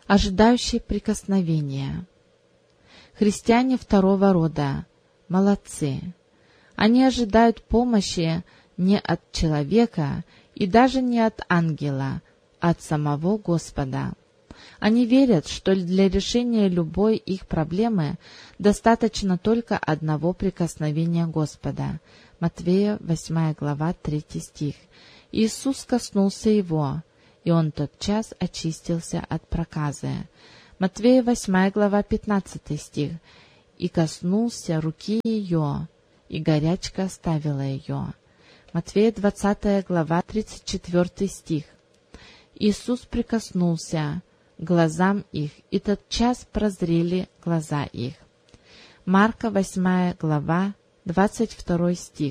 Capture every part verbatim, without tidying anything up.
ожидающие прикосновения. Христиане второго рода молодцы. Они ожидают помощи не от человека и даже не от ангела, а от самого Господа. Они верят, что для решения любой их проблемы достаточно только одного прикосновения Господа. Матвея, восьмая глава, третий стих. Иисус коснулся его, и он тотчас очистился от проказы. Матвея, восьмая глава, пятнадцатый стих. И коснулся руки ее, и горячка оставила ее. Матвея, двадцатая глава, тридцать четвертый стих. Иисус прикоснулся к глазам их, и тотчас прозрели глаза их. Марка, восьмая глава, двадцать второй стих.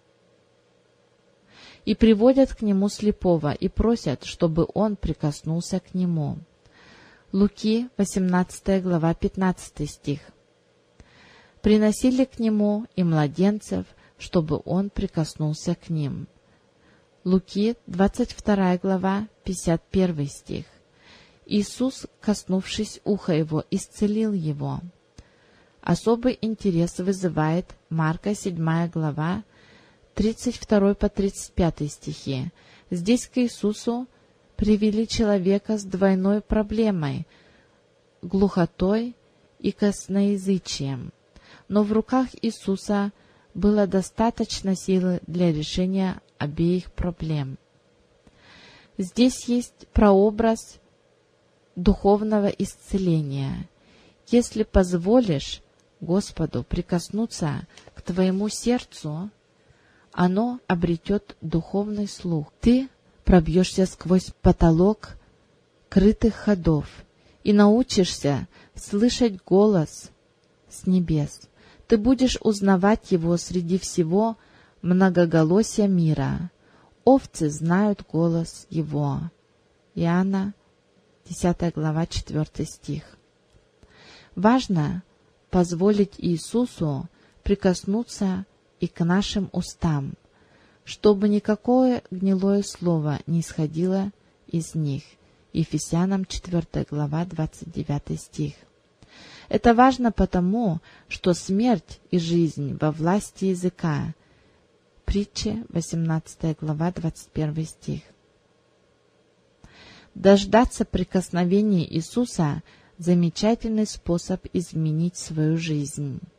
И приводят к нему слепого, и просят, чтобы он прикоснулся к нему. Луки, восемнадцатая глава, пятнадцатый стих. Приносили к нему и младенцев, чтобы он прикоснулся к ним. Луки, двадцать вторая глава, пятьдесят первый стих. Иисус, коснувшись уха его, исцелил его. Особый интерес вызывает Марка, седьмая глава, тридцать второй по тридцать пятый стихи. Здесь к Иисусу привели человека с двойной проблемой — глухотой и косноязычием. Но в руках Иисуса было достаточно силы для решения обеих проблем. Здесь есть прообраз духовного исцеления. Если позволишь Господу прикоснуться к твоему сердцу, оно обретет духовный слух. Ты пробьешься сквозь потолок крытых ходов и научишься слышать голос с небес. Ты будешь узнавать его среди всего многоголосия мира. Овцы знают голос его. Иоанна, десятая глава, четвертый стих. Важно позволить Иисусу прикоснуться и к нашим устам, чтобы никакое гнилое слово не исходило из них. Ефесянам, четвертая глава, двадцать девятый стих. Это важно потому, что смерть и жизнь во власти языка. Притча, восемнадцатая глава, двадцать первый стих. Дождаться прикосновения Иисуса — замечательный способ изменить свою жизнь.